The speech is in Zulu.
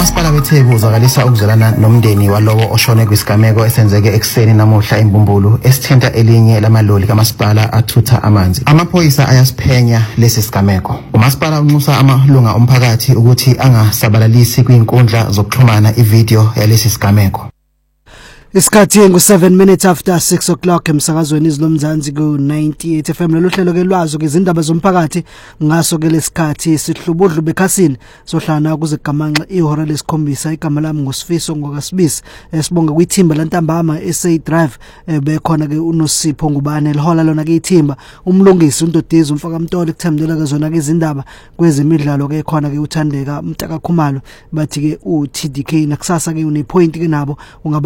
umasipala weTheku uzakalisa ukuzolana nomndeni walowo oshone kwisigameko esenzeke ekseni namuhla eMbumbulu esithinta elinye lamaloli kamasipala athutha amanzi. Amaphoyisa ayasiphenya lesi sigameko. Umasipala unxusa amalunga omphakathi ukuthi angasabalalisi kwinkundla zokuxhumana ivideo yalesi sigameko. Isikhathi ngu7 minutes after 6 o'clock emsakazweni izilomzansi ku98 FM lolu hlelo ke lwazo ke izindaba zomphakathi ngaso ke lesikhathi sihlubudlu bekhasini sohlana kuze gamanxa ihora lesikhombisa igama lami ngosifiso ngokasibisi sibonga kwithimba lantambama SA Drive bekhona ke uNosipho Ngubane lihola lona ke ithimba umlungisi uNdodizi umfaka Mtolo ekuthembela ke zona ke izindaba kwezemidlalo ke khona ke uthandeka Mtaka Khumalo bathi ke uTDK nakusasa ke une point ke nabo